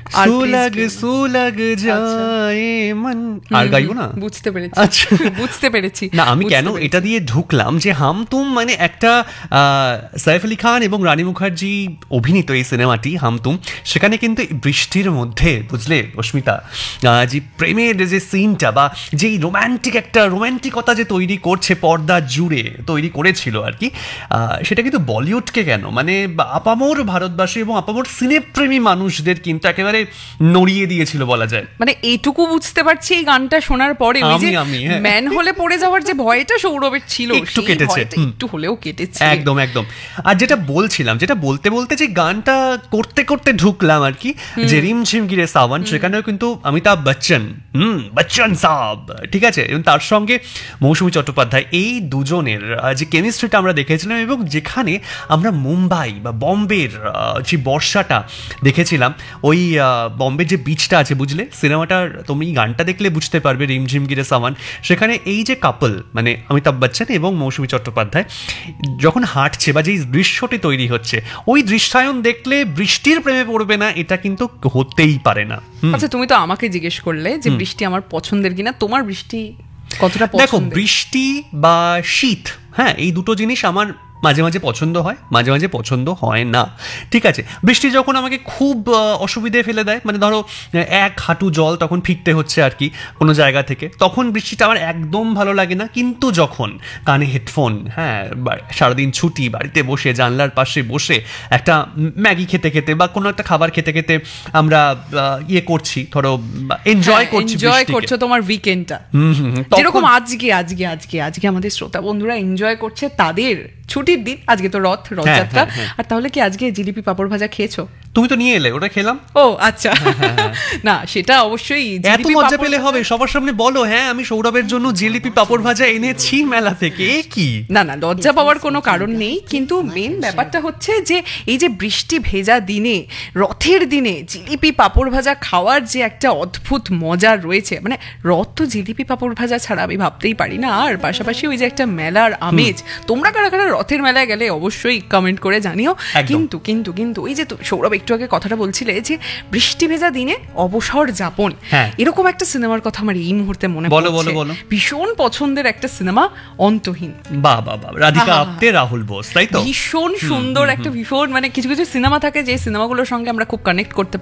আর সুলগ please সুলগ যায় মন, আর গাইবো না। বুঝতে পেরেছি, আচ্ছা। বুঝতে পেরেছি। না আমি বুঝতে কেন পেরেছি। এটা দিয়ে ঢুকলাম যে হাম তুম মানে একটা সাইফ আলী খান এবং রানী মুখার্জি অভিনীত এই সিনেমাটি হাম তুম, সেখানে কিন্তু এই বৃষ্টির মধ্যে বুঝলে অস্মিতা, যে প্রেমের যে সিনটা বা যেই রোম্যান্টিক একটা রোম্যান্টিকতা যে তৈরি করছে পর্দা জুড়ে তৈরি করেছিল আর কি, সেটা কিন্তু বলিউডকে কেন মানে আপামর ভারতবাসী এবং আপামর সিনেপ্রেমী মানুষদের কিন্তু একেবারে নড়িয়ে দিয়েছিল বলা যায়। মানে এইটুকু বুঝতে পারছি এই গানটা শোনার পরে, ওই যে হ্যাঁ। ম্যান হলে পড়ে যাওয়ার যে ভয়টা সৌরভের ছিল, একটু সেই কেটেছে। ভয়টা একটু হলেও কেটেছে। একদম একদম। আর যেটা বলছিলাম, যেটা বলতে বলতে যে গানটা করতে করতে ঢুকলাম আর কি, যে রিমঝিম গিরে সাওয়ান, সেখানেও কিন্তু অমিতাভ বচ্চন, বচ্চন সাহাব, ঠিক আছে, এবং তার সঙ্গে মৌসুমী চট্টোপাধ্যায়, এই দুজনের যে কেমিস্ট্রিটা আমরা দেখেছিলাম, এবং যেখানে আমরা মুম্বাই বা বম্বের যে বর্ষাটা দেখেছিলাম, ওই বম্বের যে বিচটা আছে বুঝলে, সিনেমাটার তুমি গানটা দেখলে বুঝতে পারবে, রিমঝিম গিরে সাওয়ান, সেখানে এই যে কাপল মানে অমিতাভ বচ্চন এবং মৌসুমী চট্টোপাধ্যায় যখন হাঁটছে বা যে দৃশ্যটি তৈরি হচ্ছে, ওই দৃশ্যায়ন দেখলে বৃষ্টির প্রেমে পড়বে না এটা কিন্তু হতেই পারে না। আচ্ছা, তুমি তো আমাকে জিজ্ঞেস করলে যে বৃষ্টি আমার পছন্দের কিনা, তোমার বৃষ্টি কতটা দেখো, পছন্দের? বৃষ্টি বা শীত, হ্যাঁ, এই দুটো জিনিস আমার মাঝে মাঝে পছন্দ হয়, মাঝে মাঝে পছন্দ হয় না, ঠিক আছে। বৃষ্টি যখন আমাকে খুব অসুবিধে ফেলে দেয়, মানে ধরো এক হাঁটু জল তখন ফিরতে হচ্ছে আর কি কোনো জায়গা থেকে, তখন বৃষ্টিটা আমার একদম ভালো লাগে না। কিন্তু যখন কানে হেডফোন, হ্যাঁ, সারাদিন ছুটি, বাড়িতে বসে জানলার পাশে বসে একটা ম্যাগি খেতে খেতে বা কোনো একটা খাবার খেতে খেতে আমরা ইয়ে করছি, ধরো এনজয় করছি, এনজয় করছো তোমার উইকেন্ডটা, যেরকম আজকে আজকে আজকে আজকে আমাদের শ্রোতা বন্ধুরা এনজয় করছে তাদের ছুটির দিন, আজকে তো রথযাত্রা। আর তাহলে কি আজকে জিলিপি পাপড় ভাজা খেয়েছো? তুমি তো নিয়ে এলে, ওটা খেলাম। ও আচ্ছা, না সেটা অবশ্যই, এত মজা পেলে হবে, সবার সামনে বলো হ্যাঁ আমি সৌরভের জন্য জিলিপি পাপড় ভাজা এনেছি মেলা থেকে। কি না না, লজ্জা পাওয়ার কোনো কারণ নেই, কিন্তু মেন ব্যাপারটা হচ্ছে যে এই যে বৃষ্টি ভেজা দিনে, রথের দিনে জিলিপি পাপড় ভাজা খাওয়ার যে একটা অদ্ভুত মজা রয়েছে, মানে রথ তো জিলিপি পাপড় ভাজা ছাড়া আমি ভাবতেই পারি না। আর পাশাপাশি ওই যে একটা মেলার আমেজ, তোমরা কারা কারা রথের মেলায় গেলে অবশ্যই কমেন্ট করে জানিও। কিন্তু কিন্তু কিন্তু ওই যে সৌরভ একটু আগে কথাটা বলছিলে যে বৃষ্টি ভেজা দিনে অবসর যাপন, এরকম একটা সিনেমার কথা আমার এই মুহূর্তে মনে পড়ছে। ভীষণ পছন্দের একটা সিনেমা, অন্তহীন। বাবা বাবা, রাধিকা আপ্তে, রাহুল বোস, তাই তো? ভীষণ সুন্দর একটা, ভীষণ মানে কিছু কিছু সিনেমা থাকে যে সিনেমাগুলোর সঙ্গে আমরা খুব কানেক্ট করতে